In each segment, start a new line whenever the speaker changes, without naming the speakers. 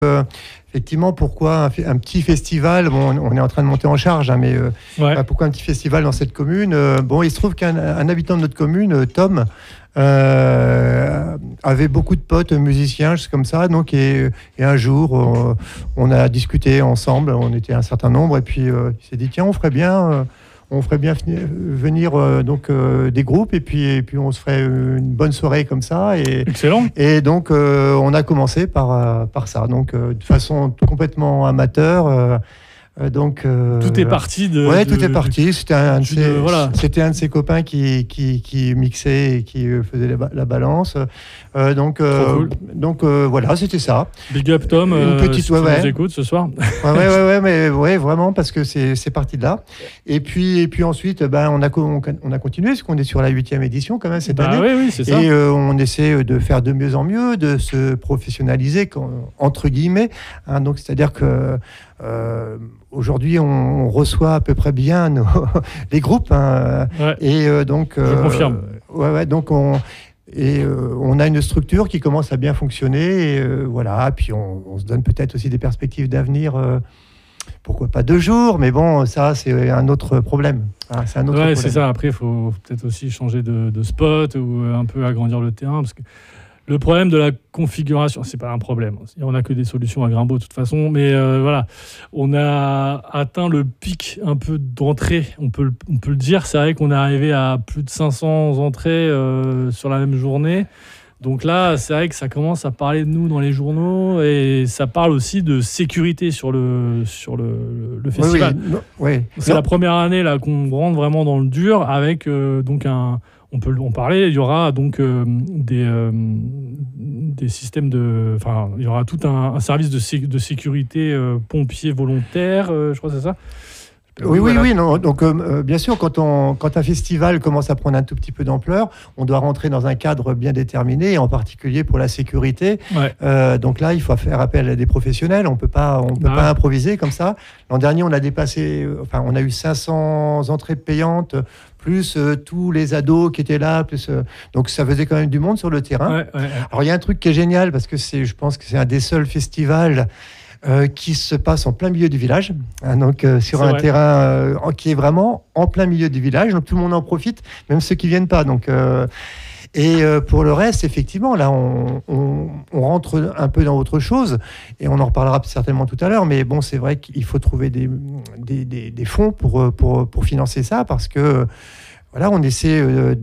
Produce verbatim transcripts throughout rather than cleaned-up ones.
Euh, effectivement, pourquoi un, un petit festival, bon, on est en train de monter en charge, hein, mais euh, ouais. bah, pourquoi un petit festival dans cette commune euh, Bon, il se trouve qu'un un habitant de notre commune, Tom, euh, avait beaucoup de potes musiciens, juste comme ça, donc et, et un jour, on, on a discuté ensemble, on était un certain nombre, et puis euh, il s'est dit tiens, on ferait bien... Euh, on ferait bien venir euh, donc euh, des groupes et puis et puis on se ferait une bonne soirée comme ça et
excellent.
Et donc euh, on a commencé par euh, par ça, donc euh, de façon complètement amateur. Euh, donc euh,
tout est parti de.
Ouais,
de,
tout est parti.
De,
c'était un de ses,
de, voilà.
C'était un de ses copains qui qui qui mixait et qui faisait la, la balance. Euh, donc euh,
cool.
donc euh, voilà, c'était ça.
Big up Tom.
Une petite
euh, si
ouais,
tu
ouais.
nous écoutes ce soir.
ouais, ouais ouais ouais mais ouais vraiment parce que c'est c'est parti de là. Et puis et puis ensuite ben on a on, on a continué parce qu'on est sur la huitième édition quand même cette
bah,
année.
Oui, oui, c'est ça.
Et euh, on essaie de faire de mieux en mieux, de se professionnaliser entre guillemets. Hein, donc c'est-à-dire que euh, aujourd'hui, on, on reçoit à peu près bien nos, les groupes. Hein,
ouais.
Et euh, donc,
je euh, confirme.
Ouais, ouais, donc on et euh, on a une structure qui commence à bien fonctionner. Et, euh, voilà. Puis on, on se donne peut-être aussi des perspectives d'avenir. Euh, pourquoi pas deux jours, mais bon, ça c'est un autre problème. Ah, c'est un autre
ouais,
problème.
C'est ça. Après, il faut peut-être aussi changer de, de spot ou un peu agrandir le terrain parce que. Le problème de la configuration, c'est pas un problème. On n'a que des solutions à Grimbaud de toute façon, mais euh, voilà, on a atteint le pic un peu d'entrée, on peut, on peut le dire. C'est vrai qu'on est arrivé à plus de cinq cents entrées euh, sur la même journée. Donc là, c'est vrai que ça commence à parler de nous dans les journaux et ça parle aussi de sécurité sur le, sur le, le festival.
Oui, oui. Non, oui.
C'est
non.
la première année là, qu'on rentre vraiment dans le dur avec euh, donc un... On peut en parler. Il y aura donc euh, des, euh, des systèmes de. Enfin, il y aura tout un, un service de, sé- de sécurité euh, pompiers volontaires, euh, je crois que c'est ça.
Oui, oui, oui. Non. Donc, euh, bien sûr, quand, on, quand un festival commence à prendre un tout petit peu d'ampleur, on doit rentrer dans un cadre bien déterminé, et en particulier pour la sécurité. Ouais. Euh, donc là, il faut faire appel à des professionnels. On peut pas, on peut ah. pas improviser comme ça. L'an dernier, on a dépassé. Enfin, on a eu cinq cents entrées payantes, plus euh, tous les ados qui étaient là. Plus, euh, donc, ça faisait quand même du monde sur le terrain.
Ouais, ouais, ouais.
Alors, il y a un truc qui est génial parce que c'est, je pense que c'est un des seuls festivals. Euh, qui se passe en plein milieu du village, hein, donc euh, sur
c'est
un
vrai.
terrain euh, qui est vraiment en plein milieu du village, donc tout le monde en profite, même ceux qui viennent pas. Donc, euh, et euh, pour le reste, effectivement, là, on, on, on rentre un peu dans autre chose, et on en reparlera certainement tout à l'heure. Mais bon, c'est vrai qu'il faut trouver des, des, des, des fonds pour, pour, pour financer ça, parce que voilà, on essaie de,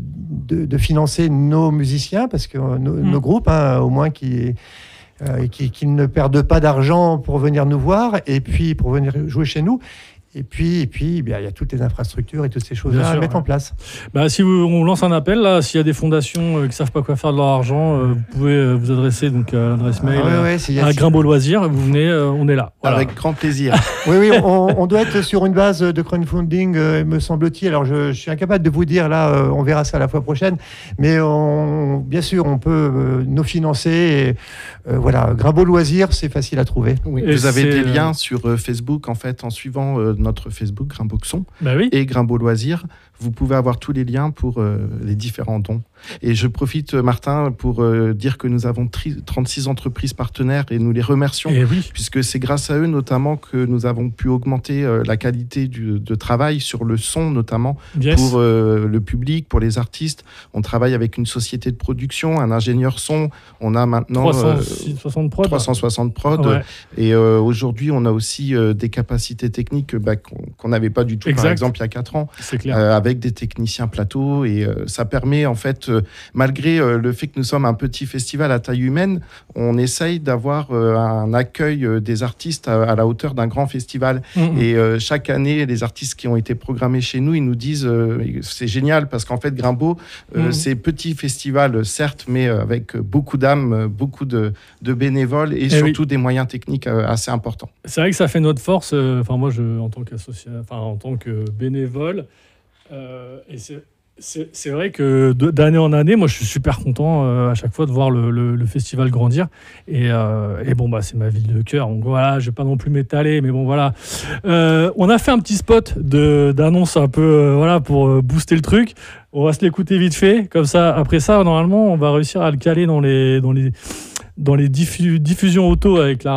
de, de financer nos musiciens, parce que nos, mmh. nos groupes, hein, au moins qui Euh, et qui, qui ne perdent pas d'argent pour venir nous voir et puis pour venir jouer chez nous. Et puis, et puis bien, il y a toutes les infrastructures et toutes ces choses-là à mettre ouais. en place.
Bah, si vous, on lance un appel, là, s'il y a des fondations euh, qui ne savent pas quoi faire de leur argent, euh, vous pouvez euh, vous adresser donc, à l'adresse mail ah, ouais, ouais, à Grimbaud Loisirs. Vous venez, euh, on est là.
Voilà. Avec grand plaisir.
oui, oui, on, on doit être sur une base de crowdfunding, euh, me semble-t-il. Alors, je, je suis incapable de vous dire, là, euh, on verra ça la fois prochaine. Mais on, bien sûr, on peut euh, nous financer. Et, euh, voilà, Grimbaud Loisirs, c'est facile à trouver.
Oui, vous avez des liens sur euh, Facebook, en fait, en suivant euh, notre Facebook, Grimbaudxon,
bah oui.
et Grimbaud Loisirs. Vous pouvez avoir tous les liens pour euh, les différents dons. Et je profite, Martin, pour euh, dire que nous avons tri- trente-six entreprises partenaires et nous les remercions,
et oui.
puisque c'est grâce à eux notamment que nous avons pu augmenter euh, la qualité du, de travail sur le son, notamment
yes.
pour euh, le public, pour les artistes. On travaille avec une société de production, un ingénieur son. On a maintenant
trois cent soixante prod.
trois cent soixante prod.
Ouais.
Et euh, aujourd'hui, on a aussi euh, des capacités techniques bah, qu'on n'avait pas du tout,
exact.
Par exemple, il y a quatre ans.
C'est clair.
Euh, avec des techniciens plateau. Et euh, ça permet, en fait, euh, malgré euh, le fait que nous sommes un petit festival à taille humaine, on essaye d'avoir euh, un accueil euh, des artistes à, à la hauteur d'un grand festival. Mmh. Et euh, chaque année, les artistes qui ont été programmés chez nous, ils nous disent euh, c'est génial parce qu'en fait, Grimbaud, euh, mmh. c'est petit festival, certes, mais avec beaucoup d'âme, beaucoup de, de bénévoles et, et surtout oui. des moyens techniques euh, assez importants.
C'est vrai que ça fait notre force. Enfin, euh, moi, je, en tant qu'associé, enfin, en tant que bénévole, euh, et c'est C'est, c'est vrai que de, d'année en année, moi je suis super content euh, à chaque fois de voir le, le, le festival grandir. Et, euh, et bon, bah, c'est ma ville de cœur, donc voilà, je ne vais pas non plus m'étaler, mais bon, voilà. Euh, on a fait un petit spot de, d'annonce un peu euh, voilà, pour booster le truc. On va se l'écouter vite fait, comme ça. Après ça, normalement, on va réussir à le caler dans les, dans les, dans les diffu- diffusions auto avec la